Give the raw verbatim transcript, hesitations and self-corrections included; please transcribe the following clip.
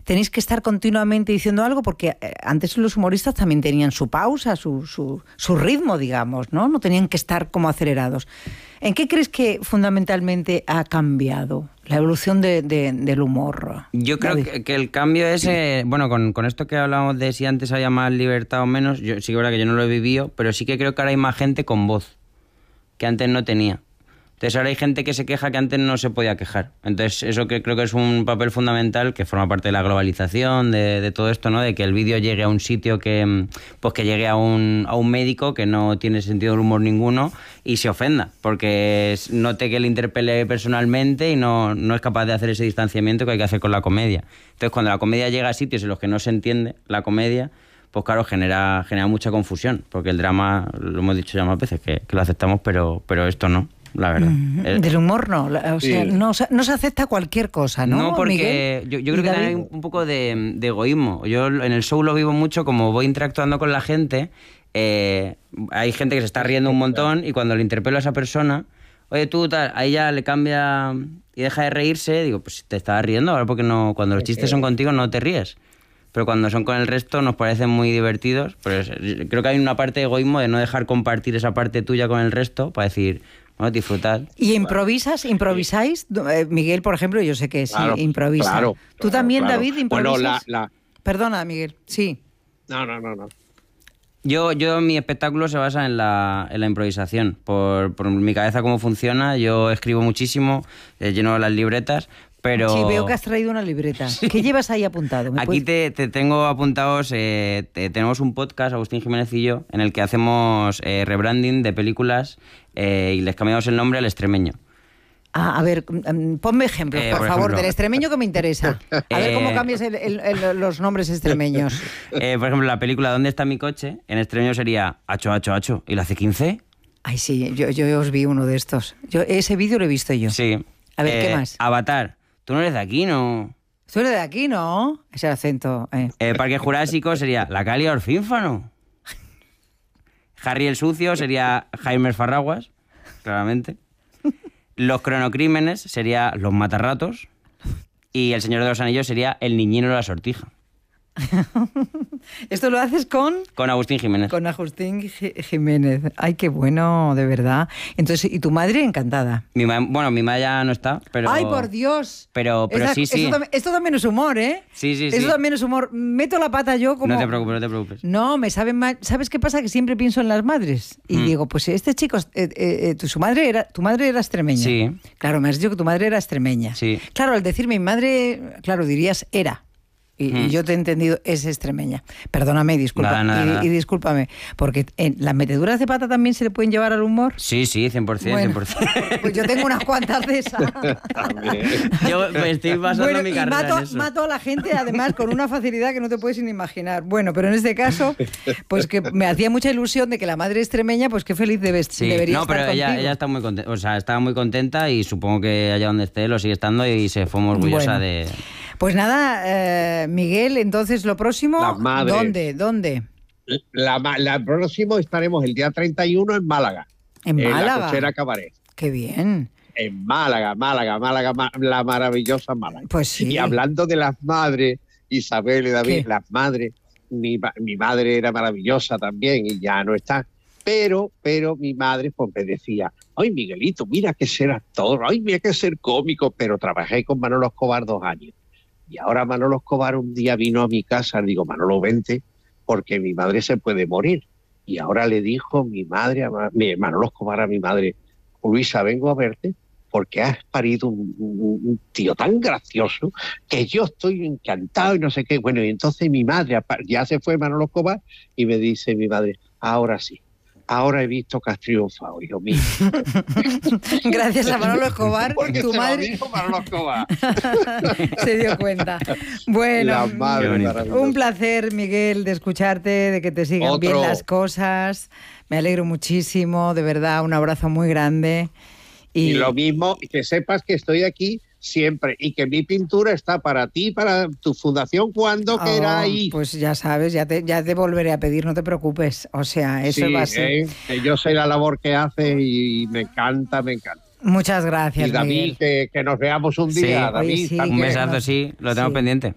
tenéis que estar continuamente diciendo algo, porque antes los humoristas también tenían su pausa, su, su, su ritmo, digamos, ¿no? No tenían que estar como acelerados. ¿En qué crees que fundamentalmente ha cambiado la evolución de, de, del humor? Yo creo que, que el cambio es, eh, bueno, con, con esto que hablábamos de si antes había más libertad o menos, yo sí que es verdad que yo no lo he vivido, pero sí que creo que ahora hay más gente con voz, que antes no tenía. Entonces ahora hay gente que se queja que antes no se podía quejar. Entonces eso que creo que es un papel fundamental que forma parte de la globalización, de, de todo esto, ¿no? De que el vídeo llegue a un sitio que, pues que llegue a un, a un médico que no tiene sentido del humor ninguno y se ofenda, porque note que le interpele personalmente y no, no es capaz de hacer ese distanciamiento que hay que hacer con la comedia. Entonces cuando la comedia llega a sitios en los que no se entiende la comedia, pues claro, genera, genera mucha confusión, porque el drama, lo hemos dicho ya más veces, que, que lo aceptamos, pero, pero esto no. La verdad. Mm, del humor no, o sea, sí. no, no se acepta cualquier cosa, ¿no? No, porque yo, yo creo que hay un, un poco de, de egoísmo. Yo en el show lo vivo mucho, como voy interactuando con la gente, eh, hay gente que se está riendo un montón y cuando le interpelo a esa persona, oye tú, tal, a ella le cambia y deja de reírse, digo, pues te estás riendo, ahora porque no, cuando los chistes son contigo no te ríes. Pero cuando son con el resto nos parecen muy divertidos. Pero es, creo que hay una parte de egoísmo de no dejar compartir esa parte tuya con el resto para decir... Bueno, disfrutad. ¿Y improvisas? ¿Improvisáis? Miguel, por ejemplo, yo sé que sí, claro, improvisa. Claro, ¿Tú claro, también, claro. David, improvisas? Bueno, la, la... Perdona, Miguel, sí. No, no, no, no. Yo, yo mi espectáculo se basa en la, en la improvisación. Por, por mi cabeza cómo funciona, yo escribo muchísimo, eh, lleno las libretas, pero... Sí, veo que has traído una libreta. Sí. ¿Qué llevas ahí apuntado? Aquí puedes... te, te tengo apuntados, eh, te, tenemos un podcast, Agustín Jiménez y yo, en el que hacemos eh, rebranding de películas eh, y les cambiamos el nombre al extremeño. Ah, a ver, ponme ejemplos, eh, por, por favor, ejemplo, del extremeño que me interesa. A ver eh, cómo cambias el, el, el, los nombres extremeños. Eh, por ejemplo, la película ¿Dónde está mi coche? En extremeño sería Acho, Acho, Acho. ¿Y la C quince? Ay, sí, yo, yo os vi uno de estos. Yo, ese vídeo lo he visto yo. Sí. A ver, eh, ¿qué más? Avatar. Tú no eres de aquí, ¿no? Tú eres de aquí, ¿no? Ese acento. Eh. Eh, Parque Jurásico sería La Calia Orfínfano. Harry el Sucio sería Jaime Farraguas, claramente. Los Cronocrímenes sería Los Matarratos. Y El Señor de los Anillos sería El Niñino de la Sortija. ¿Esto lo haces con? Con Agustín Jiménez. Con Agustín Jiménez. Ay, qué bueno, de verdad. Entonces, ¿y tu madre encantada? Mi ma- bueno, mi madre ya no está, pero... ¡Ay, por Dios! Pero, pero Esa, sí, sí. Esto también, esto también es humor, ¿eh? Sí, sí, sí. Esto también es humor. Meto la pata yo como... No te preocupes, no te preocupes. No, me saben mal. ¿Sabes qué pasa? Que siempre pienso en las madres. Y mm. digo, pues este chico, eh, eh, tu, su madre era, tu madre era extremeña. Sí. Claro, me has dicho que tu madre era extremeña. Sí. Claro, al decir mi madre, claro, dirías era. Y, hmm. y yo te he entendido, es extremeña. Perdóname, disculpa. Nada, nada, y, nada. y discúlpame, porque en las meteduras de pata también se le pueden llevar al humor. Sí, sí, cien por ciento, bueno, cien por ciento. Pues yo tengo unas cuantas de esas. Yo me estoy basando bueno, mi y carrera mato, en eso. mato a la gente, además, con una facilidad que no te puedes ni imaginar. Bueno, pero en este caso, pues que me hacía mucha ilusión de que la madre extremeña, pues qué feliz debes, sí. debería no, estar pero ella, ella está muy contenta, o sea, estaba muy contenta y supongo que allá donde esté lo sigue estando y se fue muy orgullosa bueno. de... Pues nada, eh, Miguel, entonces lo próximo, Las madres. ¿dónde? ¿Dónde? La, la próximo estaremos el día treinta y uno en Málaga. ¿En, en Málaga? La Cochera Cabaret. ¡Qué bien! En Málaga, Málaga, Málaga, la maravillosa Málaga. Pues sí. Y hablando de las madres, Isabel y David, ¿qué? Las madres, mi, mi madre era maravillosa también y ya no está. Pero, pero mi madre pues me decía, ay Miguelito, mira que ser actor, ay mira que ser cómico, pero trabajé con Manolo Escobar dos años. Y ahora Manolo Escobar un día vino a mi casa, le digo, Manolo, vente, porque mi madre se puede morir. Y ahora le dijo mi madre, a mi, Manolo Escobar a mi madre, Luisa, vengo a verte porque has parido un, un, un tío tan gracioso que yo estoy encantado y no sé qué. Bueno, y entonces mi madre, ya se fue Manolo Escobar, y me dice mi madre, ahora sí. Ahora he visto que has triunfado, hijo mío. Gracias a Manolo Escobar, porque tu se madre... lo dijo Manolo Escobar. Se dio cuenta. Bueno, madre, un placer, Miguel, de escucharte, de que te sigan Otro. bien las cosas. Me alegro muchísimo, de verdad, un abrazo muy grande. Y, y lo mismo, que sepas que estoy aquí siempre y que mi pintura está para ti, para tu fundación cuando oh, queráis. Pues ya sabes, ya te, ya te volveré a pedir, no te preocupes. O sea, eso sí, va a ser. Eh, que yo sé la labor que hace y me encanta, me encanta. Muchas gracias, y David, Miguel. Que, que nos veamos un día, sí, David. Oye, sí, un besazo, sí, lo tengo sí. pendiente.